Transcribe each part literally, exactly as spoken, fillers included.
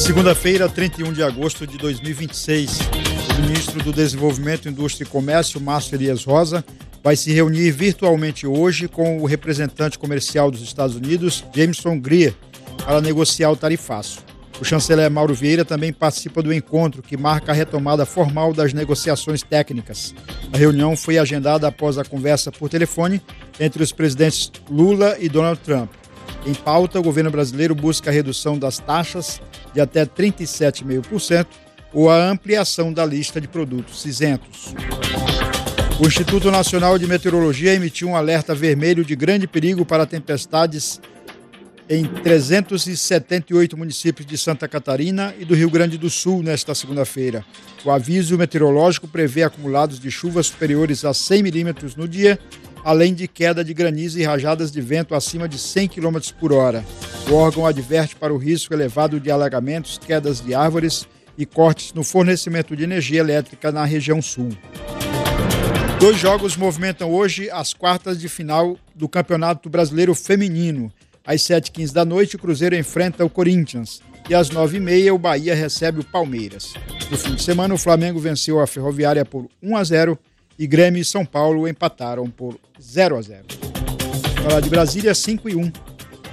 Segunda-feira, trinta e um de agosto de dois mil e vinte e seis, o ministro do Desenvolvimento, Indústria e Comércio, Márcio Elias Rosa, vai se reunir virtualmente hoje com o representante comercial dos Estados Unidos, Jamieson Greer, para negociar o tarifaço. O chanceler Mauro Vieira também participa do encontro, que marca a retomada formal das negociações técnicas. A reunião foi agendada após a conversa por telefone entre os presidentes Lula e Donald Trump. Em pauta, o governo brasileiro busca a redução das taxas de até trinta e sete vírgula cinco por cento ou a ampliação da lista de produtos isentos. O Instituto Nacional de Meteorologia emitiu um alerta vermelho de grande perigo para tempestades em trezentos e setenta e oito municípios de Santa Catarina e do Rio Grande do Sul nesta segunda-feira. O aviso meteorológico prevê acumulados de chuvas superiores a cem milímetros no dia, além de queda de granizo e rajadas de vento acima de cem quilômetros por hora. O órgão adverte para o risco elevado de alagamentos, quedas de árvores e cortes no fornecimento de energia elétrica na região sul. Dois jogos movimentam hoje as quartas de final do Campeonato Brasileiro Feminino. Às sete e quinze da noite, o Cruzeiro enfrenta o Corinthians e às nove e meia o Bahia recebe o Palmeiras. No fim de semana, o Flamengo venceu a Ferroviária por um a zero e Grêmio e São Paulo empataram por zero a zero. Falar de Brasília, cinco e um.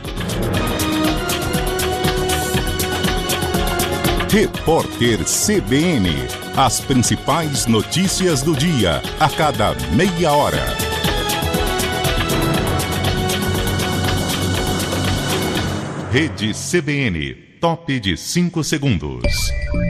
Repórter C B N. As principais notícias do dia, a cada meia hora. Rede C B N, top de cinco segundos.